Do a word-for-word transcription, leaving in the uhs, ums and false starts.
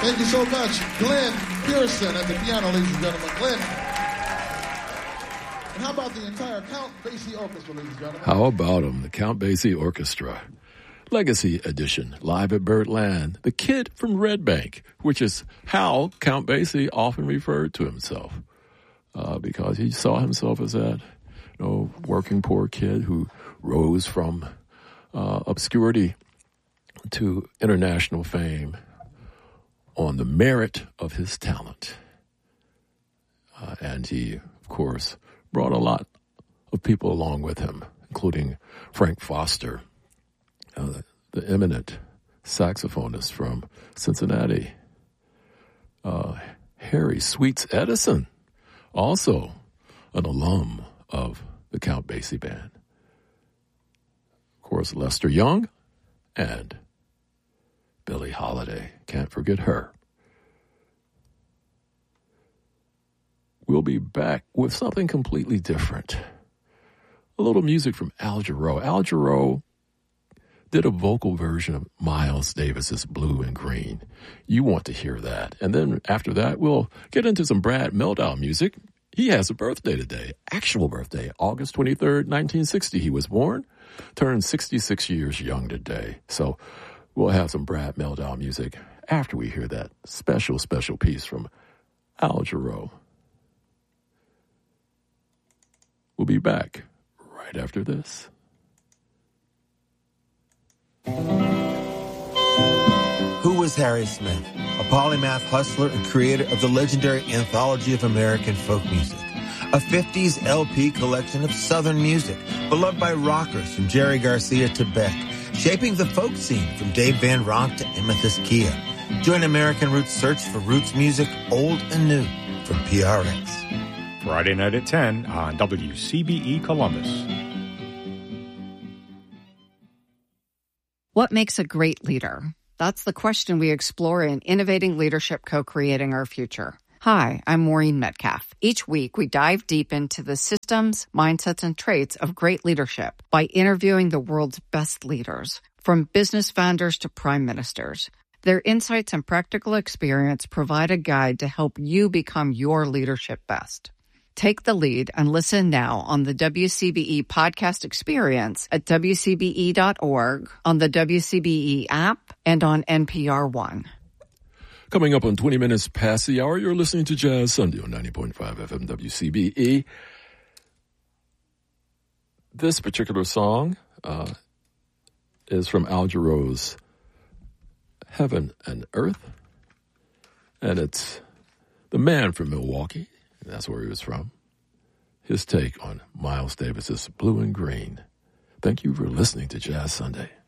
Thank you so much, Glenn Pearson at the piano, ladies and gentlemen. Glenn. And how about the entire Count Basie Orchestra, ladies and gentlemen? How about them, the Count Basie Orchestra. Legacy Edition, live at Birdland. The Kid from Red Bank, which is how Count Basie often referred to himself. Uh, because he saw himself as that, you know, working poor kid who rose from uh, obscurity to international fame on the merit of his talent. Uh, and he, of course, brought a lot of people along with him, including Frank Foster, uh, the eminent saxophonist from Cincinnati. Uh, Harry Sweets Edison, also an alum of the Count Basie Band. Of course, Lester Young and Billie Holiday. Can't forget her. We'll be back with something completely different. A little music from Al Jarreau. Al Jarreau did a vocal version of Miles Davis's Blue and Green. You want to hear that. And then after that, we'll get into some Brad Mehldau music. He has a birthday today, actual birthday, August twenty-third, nineteen sixty. He was born, turned sixty-six years young today. So we'll have some Brad Mehldau music after we hear that special, special piece from Al Jarreau. We'll be back right after this. Who was Harry Smith? A polymath hustler and creator of the legendary Anthology of American Folk Music, a fifties L P collection of Southern music, beloved by rockers from Jerry Garcia to Beck, shaping the folk scene from Dave Van Ronk to Amethyst Kia. Join American Roots' search for roots music, old and new, from P R X. Friday night at ten on W C B E Columbus. What makes a great leader? That's the question we explore in Innovating Leadership, Co-Creating Our Future. Hi, I'm Maureen Metcalf. Each week, we dive deep into the systems, mindsets, and traits of great leadership by interviewing the world's best leaders, from business founders to prime ministers. Their insights and practical experience provide a guide to help you become your leadership best. Take the lead and listen now on the W C B E podcast experience at W C B E dot org, on the W C B E app, and on N P R One. Coming up on twenty minutes past the hour, you're listening to Jazz Sunday on ninety point five F M W C B E. This particular song uh, is from Al Jarreau's Heaven and Earth, and it's the man from Milwaukee. That's where he was from. His take on Miles Davis's Blue and Green. Thank you for listening to Jazz Sunday.